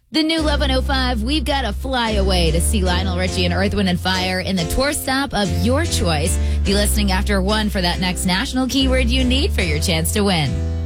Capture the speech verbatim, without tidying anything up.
The new eleven oh five, we've got to fly away to see Lionel Richie and Earth, Wind and Fire in the tour stop of your choice. Be listening after one for that next national keyword you need for your chance to win.